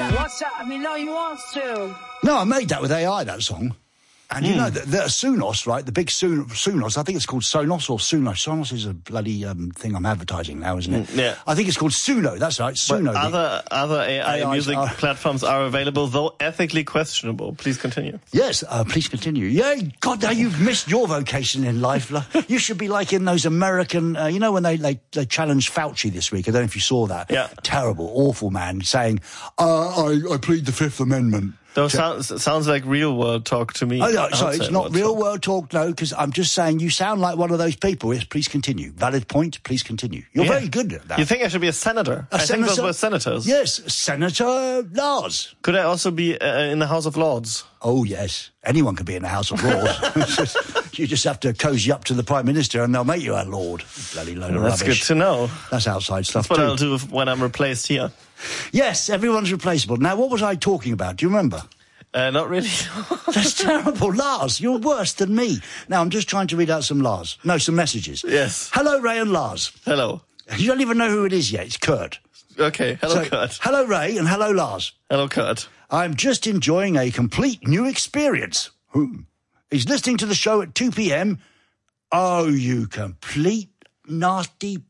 What's that? I mean, no, you want to. No, I made that with AI, that song. And you know, the Sonos, right, the big Sonos, I think it's called Sonos or Suno. Sonos is a bloody thing I'm advertising now, isn't it? Yeah. I think it's called Suno, that's right, Suno. But other AI music platforms are available, though ethically questionable. Please continue. Yes, please continue. Yeah, God, now you've missed your vocation in life. You should be like in those American, you know, when they challenged Fauci this week. I don't know if you saw that. Yeah. Terrible, awful man saying, I plead the Fifth Amendment. Those sounds like real world talk to me. Oh, no, sorry, it's not real world talk, no, because I'm just saying you sound like one of those people. Yes, please continue. Valid point, please continue. You're very good at that. You think I should be a senator? I think those were senators. Yes, Senator Lars. Could I also be in the House of Lords? Oh, yes. Anyone can be in the House of Lords. You just have to cozy up to the Prime Minister and they'll make you a Lord. Bloody load of rubbish. That's good to know. That's outside stuff, That's what I'll do when I'm replaced here. Yes, everyone's replaceable. Now, what was I talking about? Do you remember? Not really. That's terrible. Lars, you're worse than me. Now, I'm just trying to read out some messages. Yes. Hello, Ray and Lars. Hello. You don't even know who it is yet. It's Kurt. Okay. Hello, Kurt. Hello, Ray, and hello, Lars. Hello, Kurt. I'm just enjoying a complete new experience. He's listening to the show at 2 p.m. Oh, you complete nasty,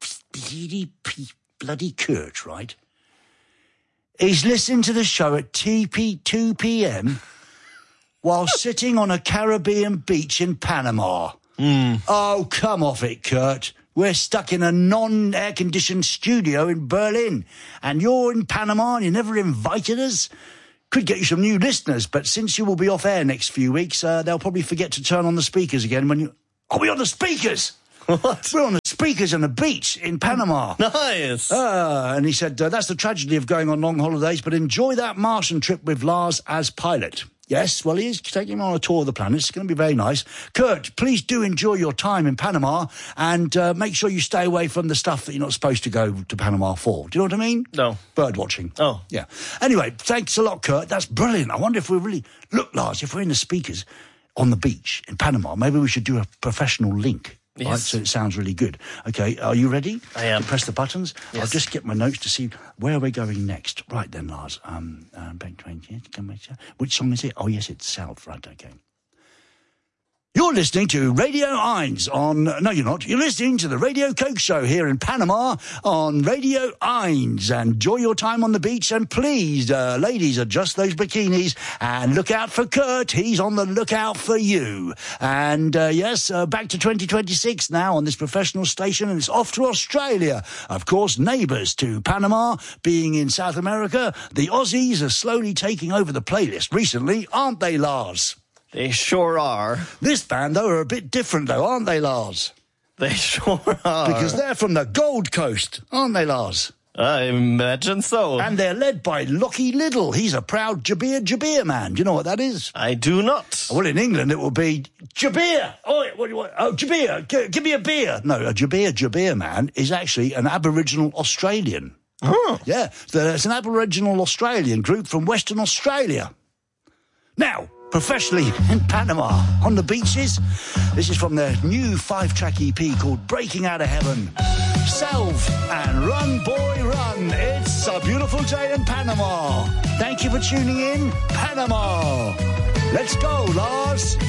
bloody Kurt, right? He's listening to the show at 2 p.m. while sitting on a Caribbean beach in Panama. Oh, come off it, Kurt. We're stuck in a non-air-conditioned studio in Berlin, and you're in Panama and you never invited us? Could get you some new listeners, but since you will be off air next few weeks, they'll probably forget to turn on the speakers again when you... Are we on the speakers? What? We're on the speakers on the beach in Panama. Nice. And he said, that's the tragedy of going on long holidays, but enjoy that Martian trip with Lars as pilot. Yes, well, he is taking him on a tour of the planet. It's going to be very nice. Kurt, please do enjoy your time in Panama and make sure you stay away from the stuff that you're not supposed to go to Panama for. Do you know what I mean? No. Bird watching. Oh. Yeah. Anyway, thanks a lot, Kurt. That's brilliant. I wonder if we really... Look, Lars, if we're in the speakers on the beach in Panama, maybe we should do a professional link. Yes. Right, so it sounds really good. Okay, are you ready? I am. To press the buttons? Yes. I'll just get my notes to see where we're going next. Right then, Lars. Which song is it? Oh, yes, it's South. Right, okay. You're listening to Radio 1 on... No, you're not. You're listening to the Radio Coke Show here in Panama on Radio 1. And enjoy your time on the beach. And please, ladies, adjust those bikinis and look out for Kurt. He's on the lookout for you. And, yes, back to 2026 now on this professional station. And it's off to Australia. Of course, neighbours to Panama, being in South America. The Aussies are slowly taking over the playlist recently, aren't they, Lars? They sure are. This band, though, are a bit different, though, aren't they, Lars? They sure are. Because they're from the Gold Coast, aren't they, Lars? I imagine so. And they're led by Lockie Liddell. He's a proud Jabir man. Do you know what that is? I do not. Well, in England, it will be Jabir. Oh, what do you want? Oh, Jabir, give me a beer. No, a Jabir man is actually an Aboriginal Australian. Oh. Yeah, it's an Aboriginal Australian group from Western Australia. Now... professionally in Panama, on the beaches. This is from their new 5-track EP called Breaking Out of Heaven. Salve and Run, Boy, Run. It's a beautiful day in Panama. Thank you for tuning in, Panama. Let's go, Lars.